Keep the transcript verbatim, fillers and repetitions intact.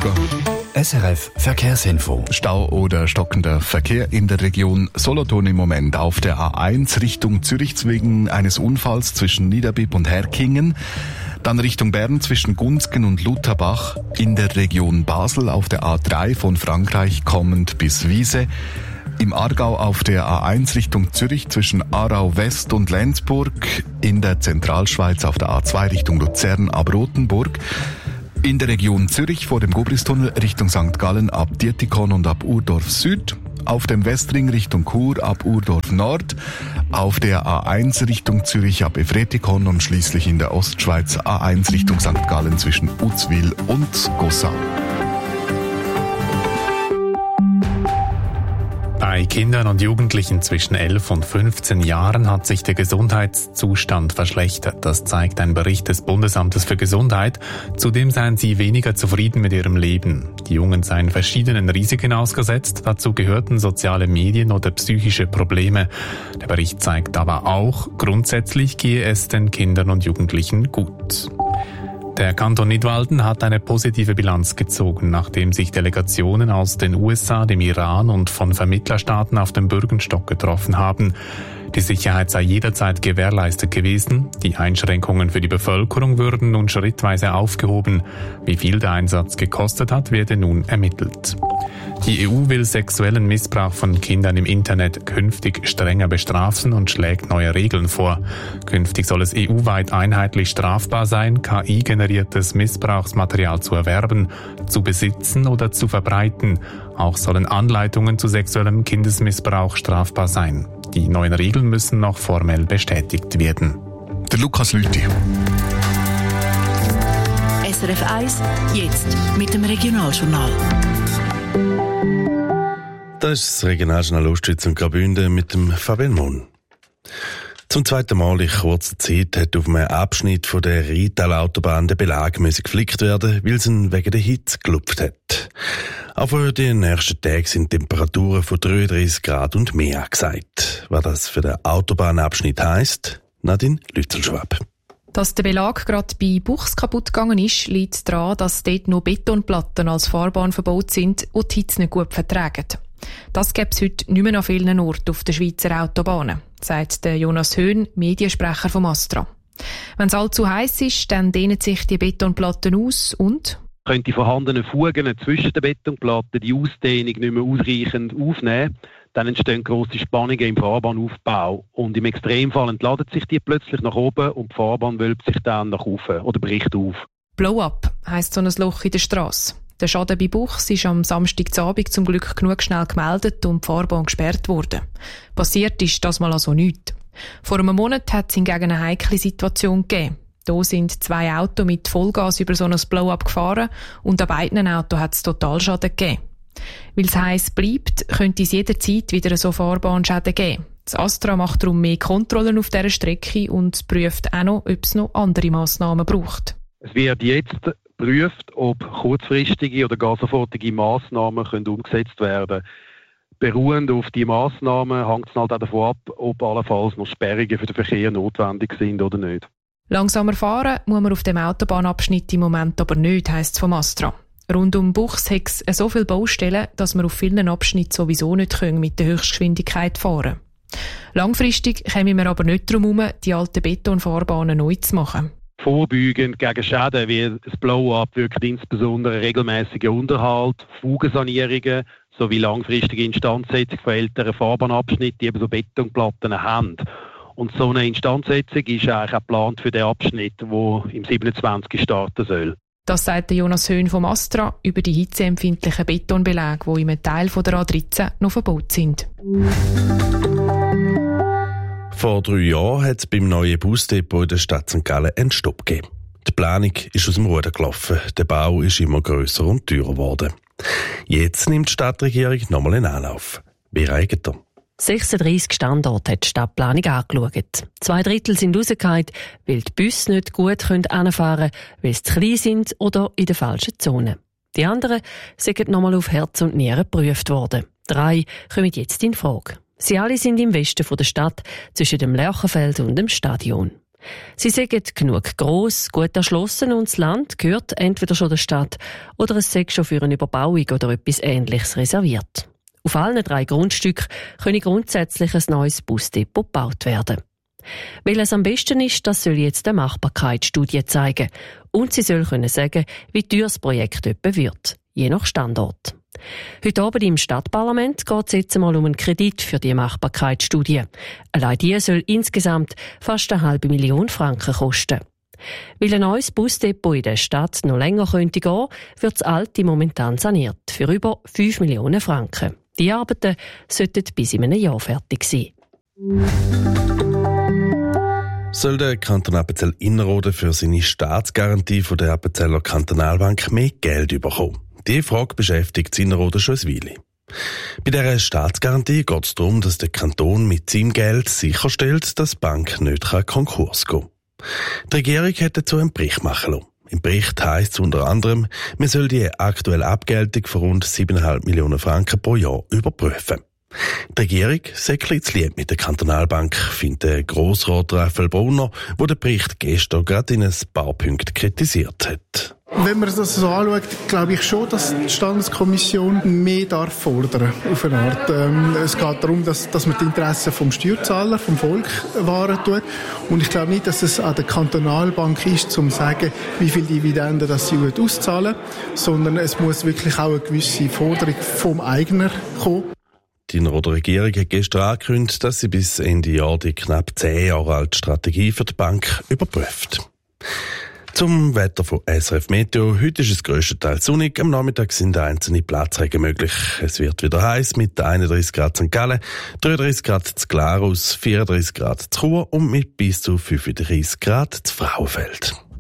weitergehen. S R F Verkehrsinfo. Stau oder stockender Verkehr in der Region Solothurn im Moment auf der A eins Richtung Zürich wegen eines Unfalls zwischen Niederbipp und Herkingen. Dann Richtung Bern zwischen Gunzgen und Lutherbach. In der Region Basel auf der A drei von Frankreich kommend bis Wiese. Im Aargau auf der A eins Richtung Zürich zwischen Aarau West und Lenzburg. In der Zentralschweiz auf der A zwei Richtung Luzern ab Rothenburg. In der Region Zürich vor dem Gubristunnel Richtung Sankt Gallen ab Dietikon und ab Urdorf Süd. Auf dem Westring Richtung Chur ab Urdorf Nord. Auf der A eins Richtung Zürich ab Efretikon und schließlich in der Ostschweiz A eins Richtung Sankt Gallen zwischen Uzwil und Gossau. Bei Kindern und Jugendlichen zwischen elf und fünfzehn Jahren hat sich der Gesundheitszustand verschlechtert. Das zeigt ein Bericht des Bundesamtes für Gesundheit. Zudem seien sie weniger zufrieden mit ihrem Leben. Die Jungen seien verschiedenen Risiken ausgesetzt. Dazu gehörten soziale Medien oder psychische Probleme. Der Bericht zeigt aber auch, grundsätzlich gehe es den Kindern und Jugendlichen gut. Der Kanton Nidwalden hat eine positive Bilanz gezogen, nachdem sich Delegationen aus den U S A, dem Iran und von Vermittlerstaaten auf dem Bürgenstock getroffen haben. Die Sicherheit sei jederzeit gewährleistet gewesen. Die Einschränkungen für die Bevölkerung würden nun schrittweise aufgehoben. Wie viel der Einsatz gekostet hat, werde nun ermittelt. Die E U will sexuellen Missbrauch von Kindern im Internet künftig strenger bestrafen und schlägt neue Regeln vor. Künftig soll es E U-weit einheitlich strafbar sein, K I-generiertes Missbrauchsmaterial zu erwerben, zu besitzen oder zu verbreiten. Auch sollen Anleitungen zu sexuellem Kindesmissbrauch strafbar sein. Die neuen Regeln müssen noch formell bestätigt werden. Der Lukas Lüthi. S R F eins, jetzt mit dem Regionaljournal. Das ist das Regionaljournal Ostschweiz und Graubünden mit dem Fabian Mohn. Zum zweiten Mal in kurzer Zeit hat auf einem Abschnitt von der Rital-Autobahn der Belag müssen geflickt werden, weil es ihn wegen der Hitze gelupft hat. Auch für die nächsten Tage sind Temperaturen von dreiunddreissig Grad und mehr angesagt. Was das für den Autobahnabschnitt heisst, Nadine Lützelschwab. Dass der Belag gerade bei Buchs kaputt gegangen ist, liegt daran, dass dort noch Betonplatten als Fahrbahn verbaut sind und die Hitze nicht gut vertragen. Das gibt es heute nicht mehr an vielen Orten auf den Schweizer Autobahnen, sagt der Jonas Höhn, Mediensprecher vom Astra. Wenn es allzu heiß ist, dann dehnen sich die Betonplatten aus und können die vorhandenen Fugen zwischen den Betonplatten die Ausdehnung nicht mehr ausreichend aufnehmen, dann entstehen grosse Spannungen im Fahrbahnaufbau und im Extremfall entladen sich die plötzlich nach oben und die Fahrbahn wölbt sich dann nach oben oder bricht auf. Blow-up heisst so ein Loch in der Strasse. Der Schaden bei Buchs ist am Samstagabend zum Glück genug schnell gemeldet und die Fahrbahn gesperrt worden. Passiert ist das mal also nichts. Vor einem Monat hat es hingegen eine heikle Situation gegeben. Da sind zwei Autos mit Vollgas über so ein Blow-up gefahren und an beiden Autos hat es Totalschaden gegeben. Weil es heiß bleibt, könnte es jederzeit wieder so Fahrbahnschäden geben. Das Astra macht darum mehr Kontrollen auf dieser Strecke und prüft auch noch, ob es noch andere Massnahmen braucht. Es wird jetzt geprüft, ob kurzfristige oder gar sofortige Massnahmen können umgesetzt werden können. Beruhend auf die Massnahmen hängt es halt auch davon ab, ob allenfalls noch Sperrungen für den Verkehr notwendig sind oder nicht. Langsamer fahren muss man auf dem Autobahnabschnitt im Moment aber nicht, heisst es vom Astra. Rund um Buchs hat es so viele Baustellen, dass man auf vielen Abschnitten sowieso nicht mit der Höchstgeschwindigkeit fahren können. Langfristig kommen wir aber nicht darum herum, die alten Betonfahrbahnen neu zu machen. Vorbeugend gegen Schäden wie das Blow-up wirkt insbesondere regelmäßiger Unterhalt, Fugensanierungen sowie langfristige Instandsetzung von älteren Fahrbahnabschnitten, die eben so Betonplatten haben. Und so eine Instandsetzung ist eigentlich auch geplant für den Abschnitt, der im siebenundzwanzig starten soll. Das sagt Jonas Höhn vom Astra über die hitzeempfindlichen Betonbeläge, die in einem Teil der A dreizehn noch verbaut sind. Vor drei Jahren hat es beim neuen Busdepot in der Stadt Sankt Gallen einen Stopp gegeben. Die Planung ist aus dem Ruder gelaufen. Der Bau ist immer grösser und teurer geworden. Jetzt nimmt die Stadtregierung nochmal einen Anlauf. Wie reicht er? sechsunddreissig Standorte hat die Stadtplanung angeschaut. Zwei Drittel sind rausgefallen, weil die Busse nicht gut hinfahren können, weil sie zu klein sind oder in der falschen Zone. Die anderen sind nochmal auf Herz und Nieren geprüft worden. Drei kommen jetzt in Frage. Sie alle sind im Westen der Stadt, zwischen dem Lerchenfeld und dem Stadion. Sie sind genug gross, gut erschlossen und das Land gehört entweder schon der Stadt oder es sei schon für eine Überbauung oder etwas Ähnliches reserviert. Auf allen drei Grundstücken könne grundsätzlich ein neues Busdepot gebaut werden. Welches am besten ist, das soll jetzt eine Machbarkeitsstudie zeigen. Und sie soll können sagen, wie teuer das Projekt etwa wird, je nach Standort. Heute Abend im Stadtparlament geht es jetzt einmal um einen Kredit für die Machbarkeitsstudie. Allein die soll insgesamt fast eine halbe Million Franken kosten. Weil ein neues Busdepot in der Stadt noch länger könnte gehen, wird das alte momentan saniert, für über fünf Millionen Franken. Die Arbeiten sollten bis in einem Jahr fertig sein. Soll der Kanton Appenzell-Innerrhoden für seine Staatsgarantie von der Appenzeller Kantonalbank mehr Geld bekommen? Die Frage beschäftigt Innerrhoden schon ein Weile. Bei dieser Staatsgarantie geht es darum, dass der Kanton mit seinem Geld sicherstellt, dass die Bank nicht Konkurs gehen kann. Die Regierung hat dazu einen Bericht machen lassen. Im Bericht heisst es unter anderem, man soll die aktuelle Abgeltung von rund sieben Komma fünf Millionen Franken pro Jahr überprüfen. Die Regierung sei zu lieb mit der Kantonalbank, findet Grossrat Raphael Brunner, der den Bericht gestern gerade in ein paar Punkten kritisiert hat. Wenn man das so anschaut, glaube ich schon, dass die Standeskommission mehr darf fordern auf eine Art. Ähm, es geht darum, dass, dass man die Interessen vom Steuerzahler, vom Volk wahren tut. Und ich glaube nicht, dass es an der Kantonalbank ist, um zu sagen, wie viel Dividenden das sie auszahlen, sondern es muss wirklich auch eine gewisse Forderung vom Eigner kommen. Die Innerrhoder Regierung hat gestern angekündigt, dass sie bis Ende Jahr die knapp zehn Jahre alte Strategie für die Bank überprüft. Zum Wetter von S R F Meteo. Heute ist es grösstenteils sonnig. Am Nachmittag sind einzelne Platzregen möglich. Es wird wieder heiß mit einunddreißig Grad Sankt Gallen, dreiunddreißig Grad zu Glarus, vierunddreißig Grad zu Chur und mit bis zu fünfunddreißig Grad zu Frauenfeld.